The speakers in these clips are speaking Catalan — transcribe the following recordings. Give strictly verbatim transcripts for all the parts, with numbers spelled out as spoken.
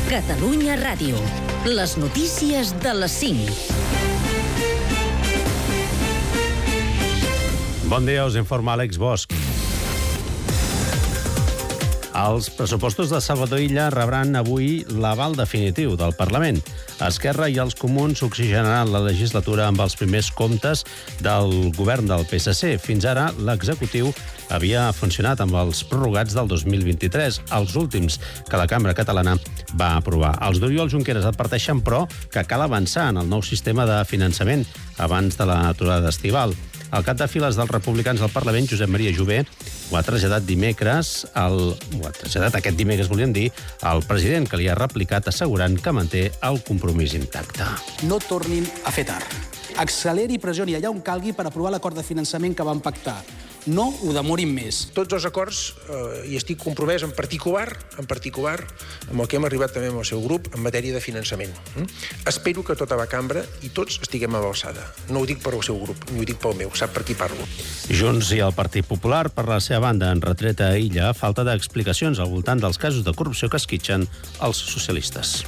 Catalunya Ràdio. Les notícies de les cinc. Bon dia, us informa Àlex Bosch. Els pressupostos de Salvador Illa rebran avui l'aval definitiu del Parlament. Esquerra i els comuns oxigenaran la legislatura amb els primers comptes del govern del P S C. Fins ara, l'executiu havia funcionat amb els prorrogats del dos mil vint-i-tres, els últims que la Cambra Catalana va aprovar. Els d'Oriol Junqueras adverteixen, però, que cal avançar en el nou sistema de finançament abans de l'aturada estival. El cap de files dels republicans del Parlament, Josep Maria Jové, ho ha traslladat dimecres, el, ho ha traslladat aquest dimecres, volíem dir, al president, que li ha replicat assegurant que manté el compromís intacte. No tornin a fer tard. Acceleri i pressioni allà on calgui per aprovar l'acord de finançament que van pactar. No ho demorin més. Tots els acords, eh, i estic compromès en particular, en particular, amb el que hem arribat també amb el seu grup en matèria de finançament. Mm? Espero que tota la cambra i tots estiguem a l'alçada. No ho dic per al seu grup, ni ho dic pel meu, sap per qui parlo. Junts i el Partit Popular, per la seva banda, en retreta a Illa falta d'explicacions al voltant dels casos de corrupció que esquitxen els socialistes.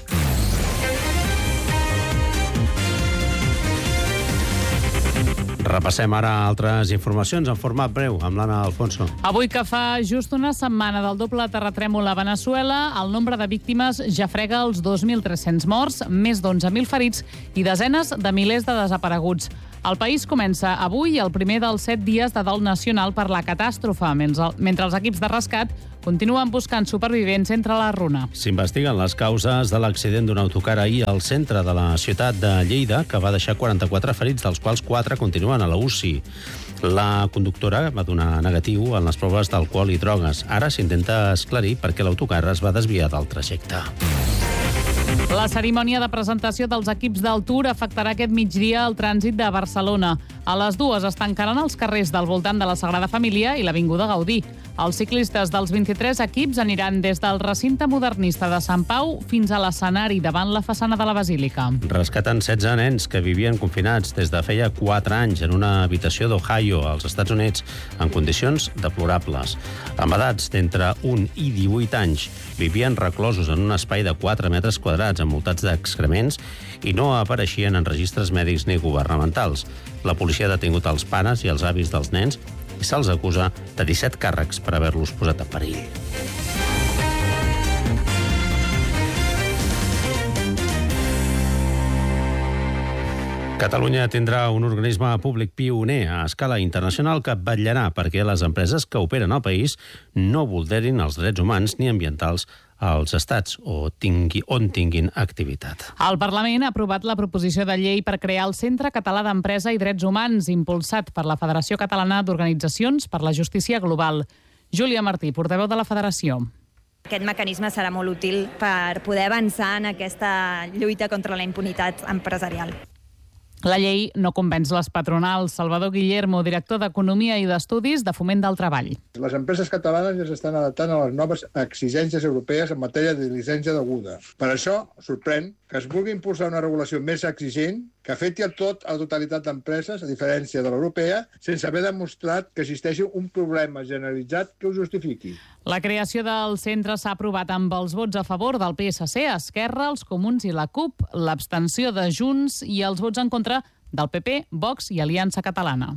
Repassem ara altres informacions en format breu amb l'Anna Alfonso. Avui, que fa just una setmana del doble terratrèmol a Veneçuela, el nombre de víctimes ja frega els dos mil tres-cents morts, més d'onze mil ferits i desenes de milers de desapareguts. El país comença avui el primer dels set dies de dol nacional per la catàstrofe, mentre els equips de rescat continuen buscant supervivents entre la runa. S'investiguen les causes de l'accident d'un autocar ahir al centre de la ciutat de Lleida, que va deixar quaranta-quatre ferits, dels quals quatre continuen a la U C I. La conductora va donar negatiu en les proves d'alcohol i drogues. Ara s'intenta esclarir perquè l'autocar es va desviar del trajecte. La cerimònia de presentació dels equips del Tour afectarà aquest migdia el trànsit de Barcelona. A les dues es tancaran els carrers del voltant de la Sagrada Família i l'Avinguda Gaudí. Els ciclistes dels vint-i-tres equips aniran des del recinte modernista de Sant Pau fins a l'escenari davant la façana de la Basílica. Rescaten setze nens que vivien confinats des de feia quatre anys en una habitació d'Ohio, als Estats Units, en condicions deplorables. Amb edats d'entre un i divuit anys, vivien reclosos en un espai de quatre metres quadrats envoltats d'excrements i no apareixien en registres mèdics ni governamentals. La policia ha detingut els pares i els avis dels nens i se'ls acusa de disset càrrecs per haver-los posat en perill. Catalunya tindrà un organisme públic pioner a escala internacional que vetllarà perquè les empreses que operen al país no vulnerin els drets humans ni ambientals als estats o tingui, on tinguin activitat. El Parlament ha aprovat la proposició de llei per crear el Centre Català d'Empresa i Drets Humans, impulsat per la Federació Catalana d'Organitzacions per la Justícia Global. Júlia Martí, portaveu de la Federació. Aquest mecanisme serà molt útil per poder avançar en aquesta lluita contra la impunitat empresarial. La llei no convenç les patronals. Salvador Guillermo, director d'Economia i d'Estudis de Foment del Treball. Les empreses catalanes ja s'estan adaptant a les noves exigències europees en matèria de diligència deguda. Per això, sorprèn que es vulgui impulsar una regulació més exigent que afecti a tot a la totalitat d'empreses, a diferència de l'europea, sense haver demostrat que existeixi un problema generalitzat que ho justifiqui. La creació del centre s'ha aprovat amb els vots a favor del P S C, Esquerra, els Comuns i la CUP, l'abstenció de Junts i els vots en contra del P P, Vox i Aliança Catalana.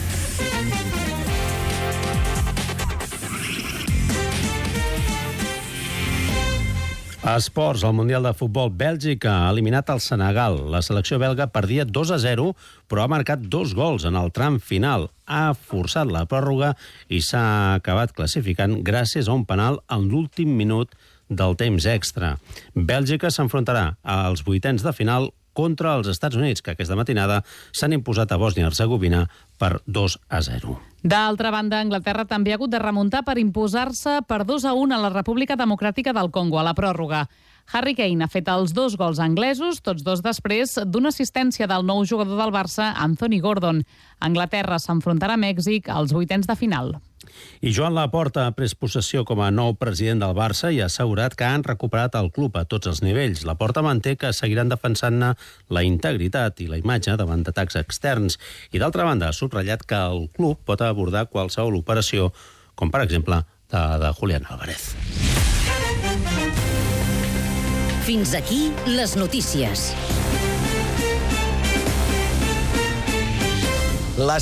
Esports, al Mundial de Futbol, Bèlgica ha eliminat el Senegal. La selecció belga perdia dos a zero, però ha marcat dos gols en el tram final. Ha forçat la pròrroga i s'ha acabat classificant gràcies a un penal en l'últim minut del temps extra. Bèlgica s'enfrontarà als vuitens de final contra els Estats Units, que aquesta matinada s'han imposat a Bòsnia i Hercegovina per dos a zero. D'altra banda, Anglaterra també ha hagut de remuntar per imposar-se per dos a un a la República Democràtica del Congo, a la pròrroga. Harry Kane ha fet els dos gols anglesos, tots dos després d'una assistència del nou jugador del Barça, Anthony Gordon. Anglaterra s'enfrontarà a Mèxic als vuitens de final. I Joan Laporta ha pres possessió com a nou president del Barça i ha assegurat que han recuperat el club a tots els nivells. Laporta manté que seguiran defensant-ne la integritat i la imatge davant d'atacs externs. I d'altra banda, ha subratllat que el club pot abordar qualsevol operació, com per exemple la de Julián Álvarez. Fins aquí les notícies.